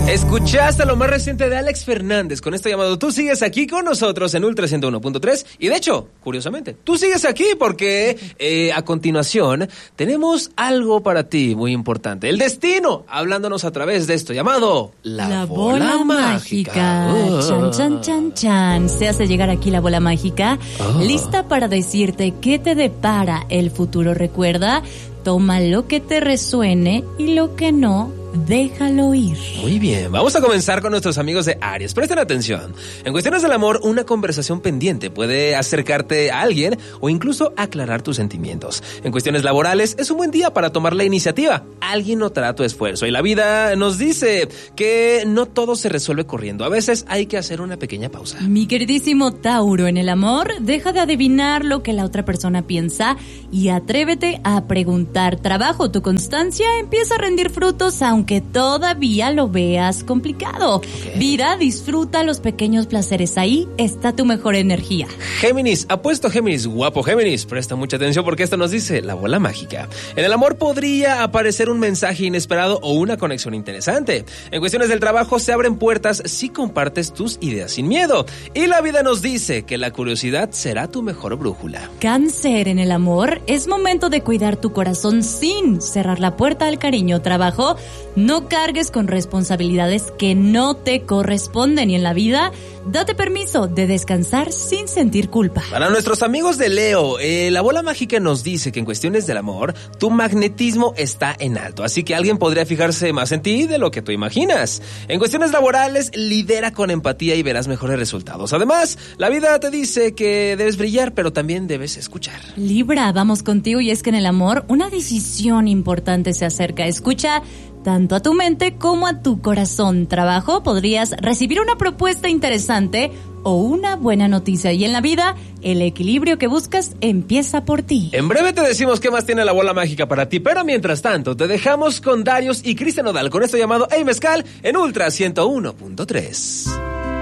Escuchaste lo más reciente de Alex Fernández con esto llamado Tú Sigues Aquí con nosotros en Ultra 101.3. Y de hecho, curiosamente, tú sigues aquí porque a continuación tenemos algo para ti muy importante. El destino, hablándonos a través de esto llamado La Bola Mágica. Chan, chan, chan, chan. Se hace llegar aquí la bola mágica, lista para decirte qué te depara el futuro. Recuerda, toma lo que te resuene y lo que no, déjalo ir. Muy bien, vamos a comenzar con nuestros amigos de Aries. Presten atención. En cuestiones del amor, una conversación pendiente puede acercarte a alguien o incluso aclarar tus sentimientos. En cuestiones laborales, es un buen día para tomar la iniciativa. Alguien notará tu esfuerzo y la vida nos dice que no todo se resuelve corriendo. A veces hay que hacer una pequeña pausa. Mi queridísimo Tauro, en el amor, deja de adivinar lo que la otra persona piensa y atrévete a preguntar. Trabajo, tu constancia empieza a rendir frutos aunque todavía lo veas complicado. Vida, disfruta los pequeños placeres. Ahí está tu mejor energía. Géminis, apuesto Géminis, guapo Géminis. Presta mucha atención porque esto nos dice la bola mágica. En el amor podría aparecer un mensaje inesperado o una conexión interesante. En cuestiones del trabajo se abren puertas si compartes tus ideas sin miedo. Y la vida nos dice que la curiosidad será tu mejor brújula. Cáncer, en el amor, es momento de cuidar tu corazón sin cerrar la puerta al cariño. Trabajo, no cargues con responsabilidades que no te corresponden y en la vida, date permiso de descansar sin sentir culpa. Para nuestros amigos de Leo, la bola mágica nos dice que en cuestiones del amor, tu magnetismo está en alto, así que alguien podría fijarse más en ti de lo que tú imaginas. En cuestiones laborales, lidera con empatía y verás mejores resultados. Además, la vida te dice que debes brillar, pero también debes escuchar. Libra, vamos contigo y es que en el amor, una decisión importante se acerca. Escucha tanto a tu mente como a tu corazón. Trabajo, podrías recibir una propuesta interesante o una buena noticia. Y en la vida, el equilibrio que buscas empieza por ti. En breve te decimos qué más tiene la bola mágica para ti, pero mientras tanto te dejamos con Darius y Cristian Nodal con esto llamado Hey Mezcal en Ultra 101.3.